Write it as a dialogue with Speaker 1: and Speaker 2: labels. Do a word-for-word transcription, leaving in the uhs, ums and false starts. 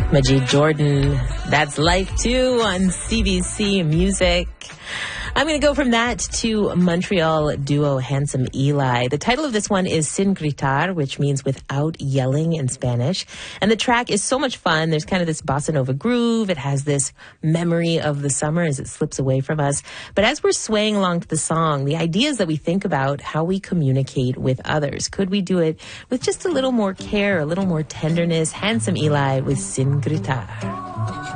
Speaker 1: Majid Jordan, that's Life two on C B C Music. I'm going to go from that to Montreal duo Handsome Eli. The title of this one is Sin Gritar, which means without yelling in Spanish. And the track is so much fun. There's kind of this bossa nova groove. It has this memory of the summer as it slips away from us. But as we're swaying along to the song, the idea is that we think about how we communicate with others. Could we do it with just a little more care, a little more tenderness? Handsome Eli with Sin Gritar.